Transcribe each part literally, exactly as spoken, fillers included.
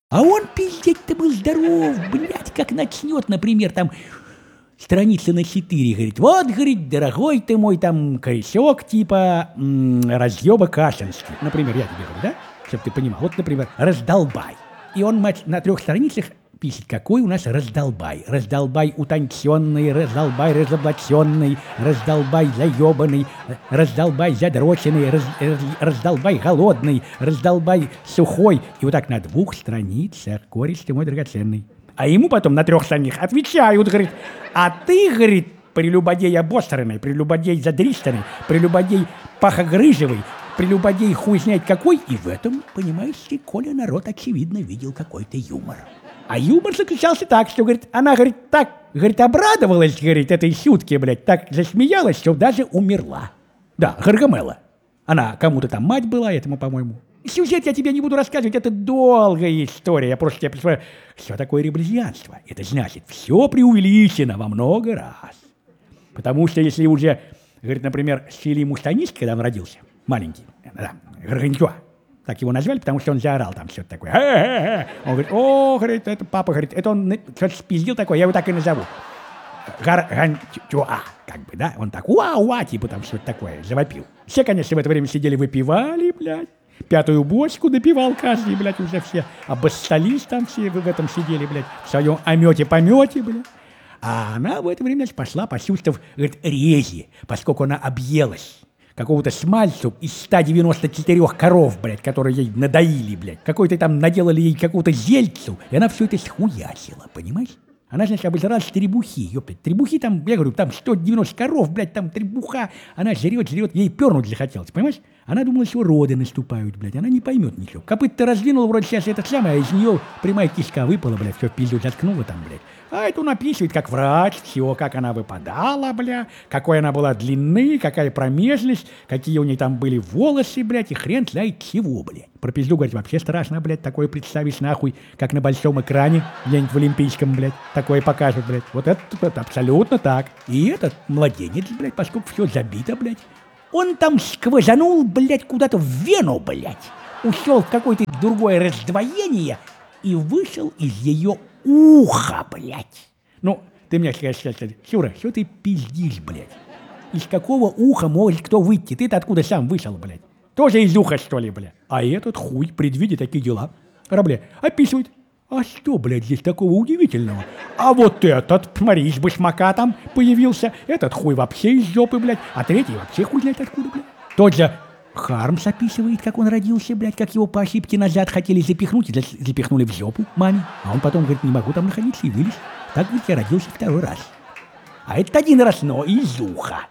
А он, пиздец-то, был здоров, блядь, как начнет, например, там, страница на четыре, говорит, вот, говорит, дорогой ты мой, там, корешок, типа, м- разъеба Кашинский. Например, я тебе говорю, да? Чтоб ты понимал. Вот, например, раздолбай. И он, мать, на трех страницах пишет, какой у нас раздолбай. Раздолбай утонченный, раздолбай разоблаченный, раздолбай заебанный, раздолбай задроченный, раз, раз, раздолбай голодный, раздолбай сухой. И вот так на двух страницах, кореш ты мой драгоценный. А ему потом на трех страницах отвечают, говорит, а ты, говорит, прелюбодей обосранный, прелюбодей задристанный, прелюбодей пахогрыжевый, прелюбодей хуй знает какой. И в этом, понимаешь, Коля, народ, очевидно, видел какой-то юмор. А юмор заключался так, что, говорит, она, говорит, так, говорит, обрадовалась, говорит, этой шутке, блядь, так засмеялась, что даже умерла. Да, Гаргамела. Она кому-то там мать была, этому, по-моему. Сюжет я тебе не буду рассказывать, это долгая история, я просто тебе представляю, что такое реблезианство. Это значит, все преувеличено во много раз. Потому что если уже, говорит, например, Селим Устаниский, когда он родился, маленький, да, Гарганчуа, так его назвали, потому что он заорал там что-то такое. Э-э-э-э. Он говорит, о, говорит, это папа, говорит, это он что-то спиздил такое, я его так и назову. Гарганчуа, как бы, да, он так, уа-уа, типа там что-то такое, завопил. Все, конечно, в это время сидели, выпивали, блядь. Пятую бочку допивал каждый, блядь, уже все. Обоссались там все в этом сидели, блядь, в своем омете-помете, блядь. А она в это время, значит, пошла, почувствовав, говорит, рези, поскольку она объелась какого-то смальцу из ста девяноста четырёх коров, блядь, которые ей надоили, блядь. Какой-то там наделали ей какого-то зельцу, и она все это схуячила, понимаешь? Она, значит, обожралась требухи, ёптать. Требухи там, я говорю, там сто девяносто коров, блядь, там требуха. Она жрет, жрет, ей пернуть захотелось, понимаешь? Она думала, что роды наступают, блядь, она не поймет ничего. Копыт-то раздвинула, вроде сейчас это самое, а из нее прямая кишка выпала, блядь, все в пизду заткнула там, блядь. А это он описывает, как врач, все, как она выпадала, бля, какой она была длины, какая промежность, какие у нее там были волосы, блядь, и хрен знает чего, блядь. Про пизду, говорить, вообще страшно, блядь, такое представить нахуй, как на большом экране, где-нибудь в Олимпийском, блядь, такое покажут, блядь. Вот это, это абсолютно так. И этот младенец, блядь, поскольку все забито, блядь, он там сквозанул, блядь, куда-то в вену, блядь, ушел в какое-то другое раздвоение и вышел из ее уха, блядь. Ну, ты мне скажешь, Сюра, что ты пиздишь, блядь? Из какого уха может кто выйти? Ты-то откуда сам вышел, блядь? Тоже из уха, что ли, блядь? А этот хуй, предвидя такие дела, Рабле, описывает. А что, блядь, здесь такого удивительного? А вот этот, смотри, из башмака там появился. Этот хуй вообще из жопы, блядь. А третий вообще хуй знает откуда, блядь. Тот же Хармс описывает, как он родился, блядь, как его по ошибке назад хотели запихнуть, и запихнули в жопу маме. А он потом говорит, не могу там находиться, и вылез. Так, говорит, я родился второй раз. А это один раз, но из уха.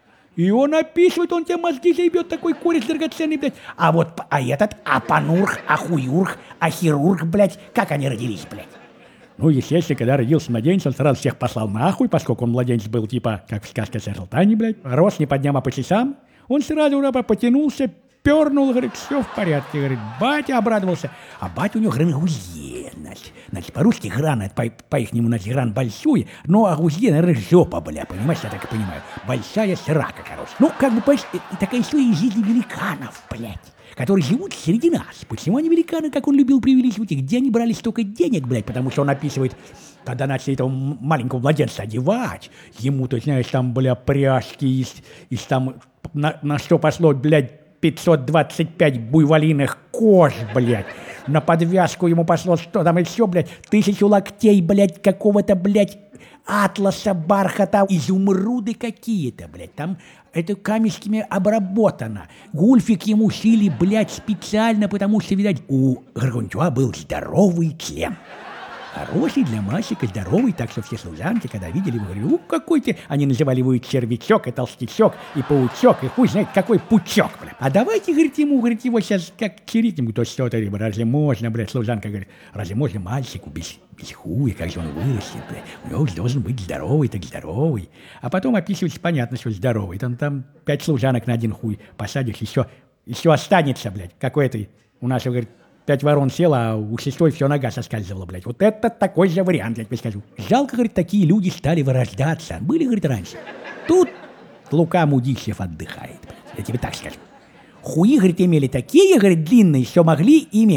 И он описывает, он тебе мозги заебет, такой кореш драгоценный, блядь. А вот, а этот Апанурх, Ахуюрх, Ахирург, блядь, как они родились, блядь? Ну, естественно, когда родился младенец, он сразу всех послал нахуй, поскольку он младенец был, типа, как в сказке о Салтане, блядь. Рос не по дням, а по часам. Он сразу, раба, потянулся, пернул, говорит, все в порядке, говорит, батя обрадовался. А батя у него грангузье, значит. Значит, по-русски гран, это по-ихнему, значит, гран большой, но агузье, наверное, жопа, бля, понимаешь, я так и понимаю. Большая срака, короче. Ну, как бы, понимаешь, такая история из жизни великанов, блядь, которые живут среди нас. Почему они великаны, как он любил преувеличивать, и где они брали столько денег, блядь, потому что он описывает, когда начали этого маленького младенца одевать, ему, ты знаешь, там, бля, пряжки из, из там, на, на что пошло, блядь, пятьсот двадцать пять буйволиных кож, блядь. На подвязку ему пошло что там еще, блядь, тысячу локтей, блядь, какого-то, блядь, атласа, бархата, изумруды какие-то, блядь. Там это камешками обработано. Гульфик ему шили, блядь, специально, потому что, видать, у Гаргантюа был здоровый член. Хороший для мальчика, здоровый, так что все служанки, когда видели, говорили, ну, какой ты, они называли его и червячок, и толстячок, и паучок, и хуй знает, какой пучок, блядь. А давайте, говорит, ему, говорит, его сейчас как чирить ему, то что-то, разве можно, блядь, служанка говорит, разве можно мальчику без, без хуя, как же он вырастет, блядь, у него должен быть здоровый, так здоровый. А потом описывается, понятно, что здоровый, там, там пять служанок на один хуй посадишь, еще, еще останется, блядь, какой-то, у нас, говорит, пять ворон села, а у шестой все нога соскальзывала, блядь. Вот это такой же вариант, я тебе скажу. Жалко, говорит, такие люди стали вырождаться. Были, говорит, раньше. Тут Лука Мудищев отдыхает, блядь. Я тебе так скажу. Хуи, говорит, имели такие, говорит, длинные, что могли ими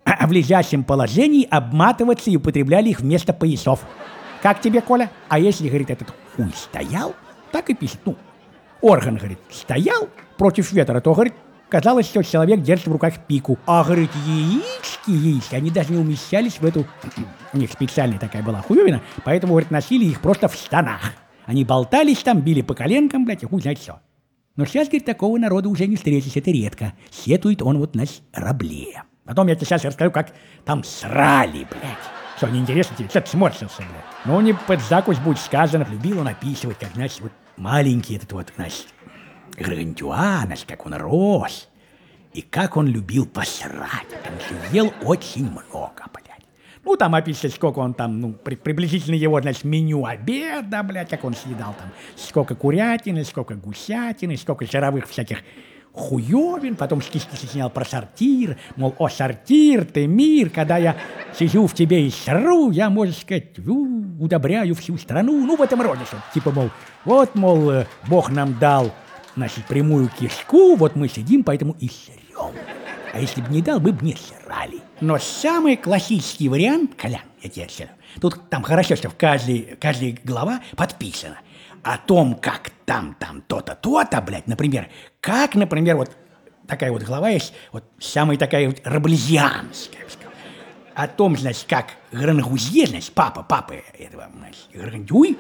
в лежащем положении обматываться и употребляли их вместо поясов. Как тебе, Коля? А если, говорит, этот хуй стоял, так и пишет, ну, орган, говорит, стоял против ветра, то, говорит, казалось, что человек держит в руках пику. А, говорит, яички, яички, они даже не умещались в эту... У них специальная такая была хуевина, поэтому, говорит, носили их просто в штанах. Они болтались там, били по коленкам, блядь, и хуй знает что. Но сейчас, говорит, такого народа уже не встретишь, это редко. Сетует он вот на рабле. Потом я тебе сейчас расскажу, как там срали, блядь. Что, неинтересно тебе? Что ты сморщился, блядь? Ну, не под закусь будет сказано, любил он описывать, как, значит, вот маленький этот вот, значит, Гаргантюа, значит, как он рос. И как он любил посрать, потому что ел очень много, блядь. Ну, там описывать, сколько он там, ну, при, приблизительно его, значит, меню обеда, блядь, как он съедал там, сколько курятины, сколько гусятины, сколько жировых всяких хуёвин, потом стишки сочинял про сортир, мол, о, сортир, ты мир, когда я сижу в тебе и сру, я, можно сказать, у, удобряю всю страну, ну, в этом роде, что, типа, мол, вот, мол, Бог нам дал, значит, прямую кишку, вот мы сидим, поэтому и срем. А если бы не дал, мы бы не срали. Но самый классический вариант, Колян, я тебе отсюда, тут там хорошо, что в каждой, каждой глава подписано о том, как там, там, то-то, то-то, блядь, например, как, например, вот такая вот глава есть, вот самая такая вот раблезианская, я бы сказал, о том, значит, как Грангузье, значит, папа, папа этого, значит, Гаргантюи,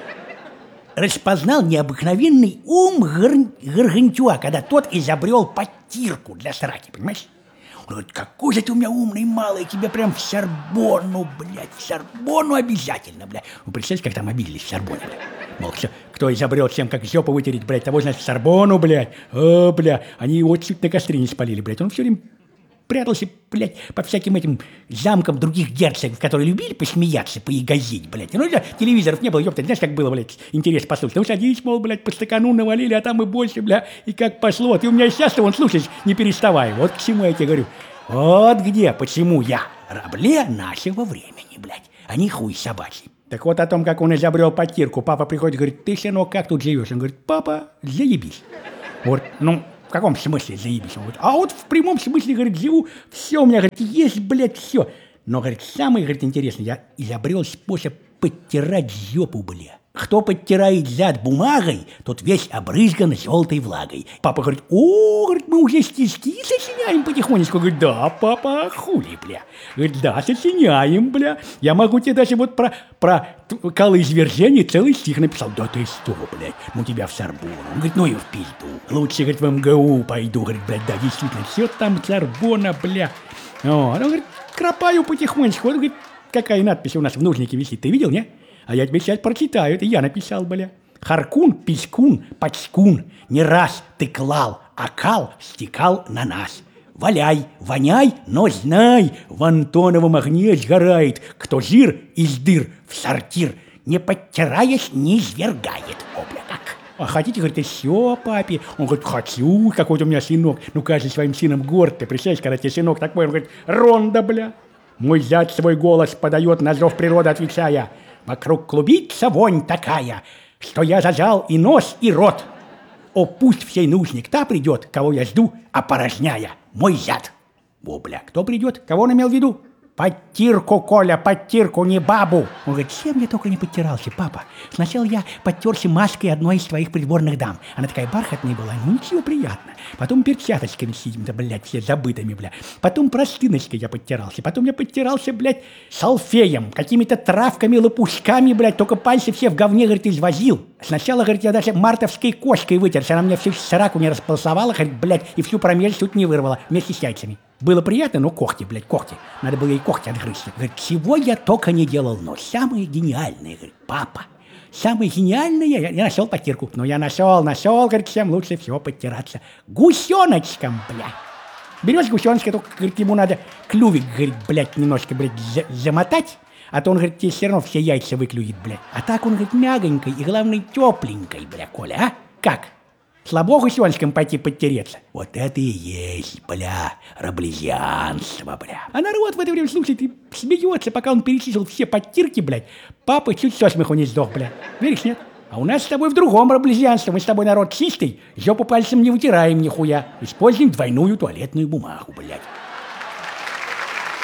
распознал необыкновенный ум Гар- Гаргантюа, когда тот изобрел подтирку для сраки, понимаешь? Он говорит, какой же ты у меня умный малый, тебе прям в Сорбонну, блядь, в Сорбонну обязательно, блядь. Вы представляете, как там обиделись в Сорбоне, блядь? Мол, все, кто изобрел всем, как жопу вытереть, блядь, того, значит, в Сорбонну, блядь. О, бля, они его чуть на костре не спалили, блядь. Он все время прятался, блядь, по всяким этим замкам других герцогов, которые любили посмеяться, поягозить, блядь. Ну, да, телевизоров не было, ёпта, знаешь, как было, блядь, интерес послушать. Ну, садись, мол, блядь, по стакану навалили, а там и больше, бля, и как пошло. Ты у меня сейчас-то, вон, слушаешь, не переставай. Вот к чему я тебе говорю. Вот где, почему я рабле нашего времени, блядь, а не хуй собачий. Так вот о том, как он изобрел подтирку, папа приходит и говорит, ты, сынок, как тут живешь? Он говорит, папа, заебись. Вот, ну, в каком смысле заебись? Он говорит, а вот в прямом смысле, говорит, живу, все у меня, говорит, есть, блядь, все. Но, говорит, самое, говорит, интересное, я изобрел способ подтирать жопу, бля. Кто подтирает зад бумагой, тот весь обрызган желтой влагой. Папа говорит, о, говорит, мы уже стишки сочиняем потихонечку. Говорит, да, папа, хули, бля. Говорит, да, сочиняем, бля. Я могу тебе даже вот про, про колоизвержение целый стих написал. Да ты что, блядь, ну тебя в Сорбонну. Он говорит, ну и в пизду. Лучше, говорит, в эм гэ у пойду. Говорит, блядь, да, действительно, все там Сорбонна, бля. О, он говорит, кропаю потихонечку. Вот, говорит, какая надпись у нас в нужнике висит. Ты видел, не? А я тебе сейчас прочитаю, это я написал, бля. Харкун, писькун, почкун, не раз ты клал, а кал стекал на нас. Валяй, воняй, но знай, в Антоновом огне сгорает, кто жир из дыр в сортир, не подтираясь, не извергает. О, бля, как? А хотите, говорит, еще папе? Он говорит, хочу, какой-то у меня сынок. Ну, каждый своим сыном горд. Ты представляешь, когда тебе сынок такой, он говорит, ронда, бля. Мой зять свой голос подает на зов природы, отвечая, вокруг клубится вонь такая, что я зажал и нос, и рот. О, пусть в сей нужник та придет, кого я жду, опорожняя мой зад. О, бля, кто придет? Кого он имел в виду? Подтирку, Коля, подтирку, не бабу. Он говорит, чем я только не подтирался, папа. Сначала я подтерся маской одной из твоих придворных дам. Она такая бархатная была, ну ничего, приятно. Потом перчаточками сидим-то, блядь, все забытыми, бля. Потом простыночкой я подтирался. Потом я подтирался, блядь, салфеем, какими-то травками, лопушками, блядь. Только пальцы все в говне, говорит, извозил. Сначала, говорит, я даже мартовской кошкой вытерся. Она мне всю сраку не располосовала, говорит, блядь, и всю промель чуть не вырвала вместе с яйцами. Было приятно, но когти, блядь, когти. Надо было ей когти отгрызть. Говорит, чего я только не делал, но самое гениальное, говорит, папа, самое гениальное, я, я нашел подтирку. Ну, я нашел, нашел, говорит, чем лучше всего подтираться. Гусеночком, блядь. Берешь гусеночка, только, говорит, ему надо клювик, говорит, блядь, немножко, блядь, за замотать, а то он, говорит, тебе все равно все яйца выклюет, блядь. А так он, говорит, мягонькой и, главное, тепленькой, бля, Коля, а? Как? Слабо гусеночком пойти подтереться? Вот это и есть, бля, раблезианство, бля. А народ в это время слушает и смеется, пока он перечислил все подтирки, блядь. Папа чуть со смеху не сдох, бля. Веришь, нет? А у нас с тобой в другом раблезианстве. Мы с тобой народ чистый, жопу пальцем не вытираем нихуя. Используем двойную туалетную бумагу, блядь.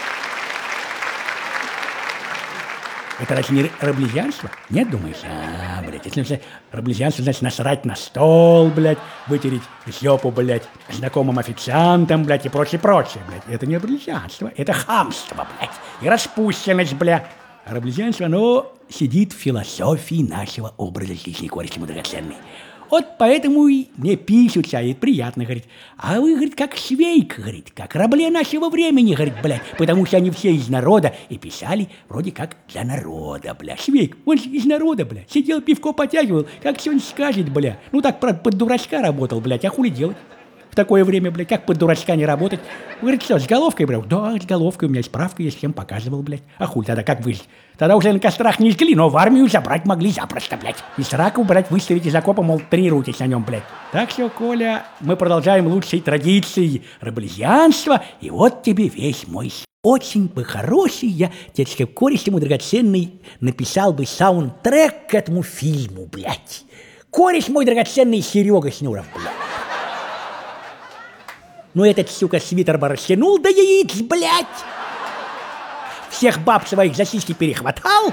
Это разве не раблезианство? Нет, думаешь? А, блядь, если же раблезианство, значит, насрать на стол, блядь, вытереть жопу, блядь, знакомым официантам, блядь, и прочее, прочее, блядь. Это не раблезианство, это хамство, блядь, и распущенность, блядь. А раблезианство, оно сидит в философии нашего образа жизни, користи мой драгоценный. Вот поэтому и мне пишутся, и приятно, говорит. А вы, говорит, как Швейк, говорит, как рабли нашего времени, говорит, блядь, потому что они все из народа и писали вроде как для народа, бля. Швейк, он же из народа, бля, сидел, пивко потягивал, как все он скажет, бля. Ну так под дурачка работал, блядь, а хули делать? В такое время, блядь, как под дурачка не работать? Говорит, что, с головкой, блядь? Да, с головкой, у меня есть справка, я всем показывал, блядь. А хуй тогда, как вы? Тогда уже на кострах не жгли, но в армию забрать могли запросто, блядь. И сраку, блядь, выставить из окопа, мол, тренируйтесь на нем, блядь. Так что, Коля, мы продолжаем лучшей традиции раблезианства, и вот тебе весь мой очень бы хороший, я, дядька Кореш ему драгоценный, написал бы саундтрек к этому фильму, блядь. Кореш мой драгоценный Серега Шнуров, блядь. Ну этот, сука, свитер бы растянул до яиц, блядь. Всех баб своих за сиськи перехватал.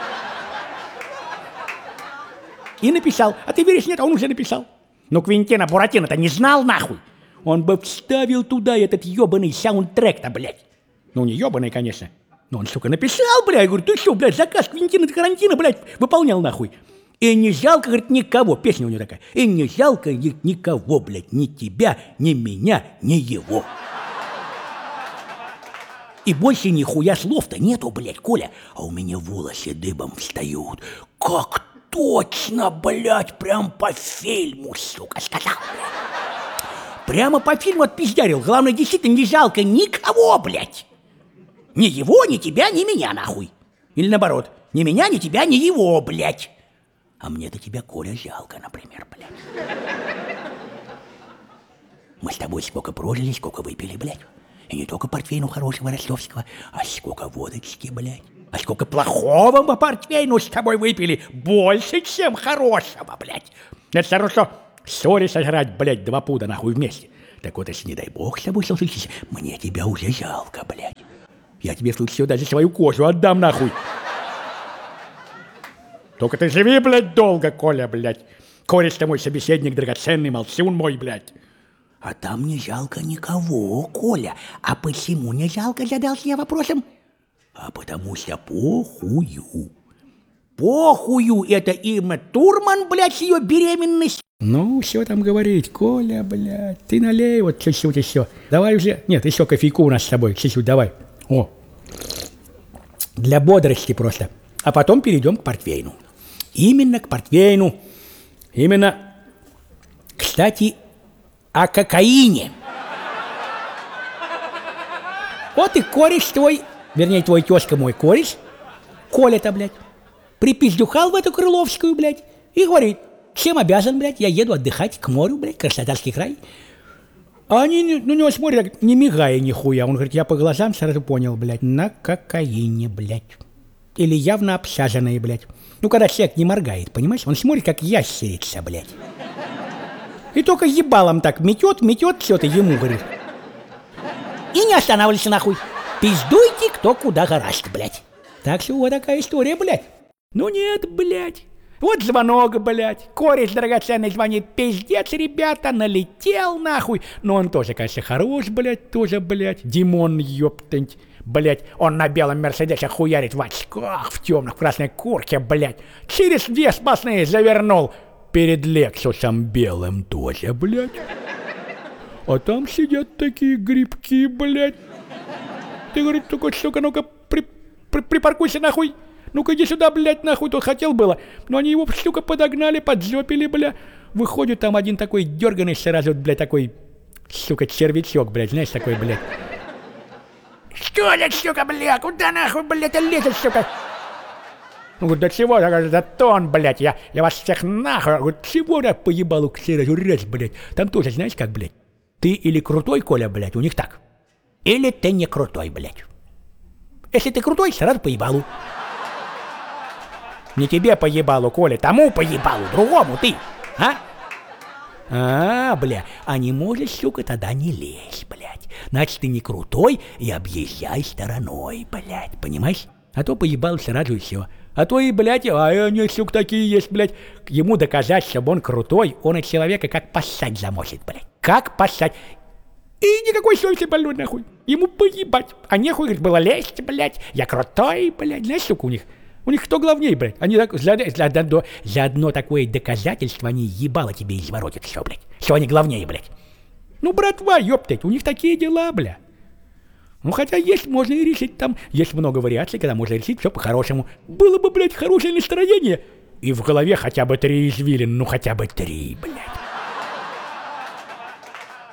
И написал. А ты веришь, нет, он уже написал. Но Квентина Буратино-то не знал, нахуй. Он бы вставил туда этот ебаный саундтрек-то, блядь. Ну, не ебаный, конечно. Но он, сука, написал, блядь. Я говорю, ты что, блядь, заказ Квентина Тарантино, блядь, выполнял, нахуй. И не жалко, говорит, никого. Песня у него такая. И не жалко никого, блядь, ни тебя, ни меня, ни его. И больше нихуя слов-то нету, блядь, Коля. А у меня волосы дыбом встают. Как точно, блядь, прям по фильму, сука, сказал, блядь. Прямо по фильму отпиздярил. Главное, действительно, не жалко никого, блядь. Ни его, ни тебя, ни меня, нахуй. Или наоборот, ни меня, ни тебя, ни его, блядь. А мне-то тебя, Коля, жалко, например, блядь. Мы с тобой сколько прожили, сколько выпили, блядь. И не только портвейну хорошего ростовского, а сколько водочки, блядь. А сколько плохого мы портвейну с тобой выпили. Больше, чем хорошего, блядь. Это все равно, что ссоре сожрать, блядь, два пуда нахуй вместе. Так вот, если не дай бог с тобой случится, мне тебя уже жалко, блядь. Я тебе в случае даже свою кожу отдам, нахуй. Только ты живи, блядь, долго, Коля, блядь. Кореш-то мой собеседник драгоценный, молчун мой, блядь. А там не жалко никого, Коля. А почему не жалко, задался я вопросом? А потому что похую. Похую, это имя Турман, блядь, с ее беременность. Ну, все там говорить, Коля, блядь, ты налей вот чуть-чуть еще. Давай уже, нет, еще кофейку у нас с тобой, чуть-чуть давай. О, для бодрости просто. А потом перейдем к портвейну. Именно к портвейну. Именно, кстати, о кокаине. Вот и кореш твой, вернее, твой тезка мой кореш, Коля-то, блядь, припиздюхал в эту Крыловскую, блядь, и говорит, чем обязан, блядь, я еду отдыхать к морю, блядь, Краснодарский край. А они на него смотрят, не мигая нихуя. Он говорит, я по глазам сразу понял, блядь, на кокаине, блядь. Или явно обсаженные, блядь. Ну, когда человек не моргает, понимаешь? Он смотрит, как ящерица, блядь. И только ебалом так метет, метет, что-то ему, говорит. И не останавливайся, нахуй. Пиздуйте, кто куда гораст, блядь. Так что вот такая история, блядь. Ну нет, блядь. Вот звонок, блядь. Кореш драгоценный звонит. Пиздец, ребята, налетел, нахуй. Но он тоже, конечно, хорош, блядь, тоже, блядь. Димон, ёптать. Блять, он на белом Мерседесе хуярит в очках, в темных, в красной куртке, блять. Через две спасные завернул. Перед Лексусом белым тоже, блять. А там сидят такие грибки, блять. Ты, говорит, только, сука, ну-ка, при, при, припаркуйся, нахуй. Ну-ка, иди сюда, блять, нахуй, то хотел было. Но они его, сука, подогнали, поджопили, бля. Выходит там один такой дерганый сразу, блять, такой, сука, червячок, блять, знаешь, такой, блять. Что ли, сука, бля, куда нахуй, блядь, лезет, сука? Ну, говорит, да чего, да тон, блядь, я, я вас всех нахуй, говорит, чего, да, поебалу к сразу раз, блядь. Там тоже, знаешь, как, блядь, ты или крутой, Коля, блядь, у них так, или ты не крутой, блядь. Если ты крутой, сразу поебалу. Не тебе поебалу, Коля, тому поебалу, другому ты, а? А, бля, а не можешь, сука, тогда не лезь, блядь. Значит, ты не крутой и объезжай стороной, блядь, понимаешь? А то поебал сразу и все. А то и, блядь, а они, сука, такие есть, блядь. Ему доказать, что он крутой, он от человека как поссать замочит, блядь. Как поссать. И никакой совести больной, нахуй. Ему поебать. А нехуй, говорит, было лезть, блядь. Я крутой, блядь. Знаешь, сука, у них? У них кто главней, блядь? Они так, за, за, за, за одно такое доказательство они ебало тебе изворотят все, блядь. Что они главнее, блядь. Ну, братва, ёптать, у них такие дела, бля. Ну, хотя есть, можно и решить там. Есть много вариаций, когда можно решить все по-хорошему. Было бы, блядь, хорошее настроение. И в голове хотя бы три извилин, ну хотя бы три, блядь.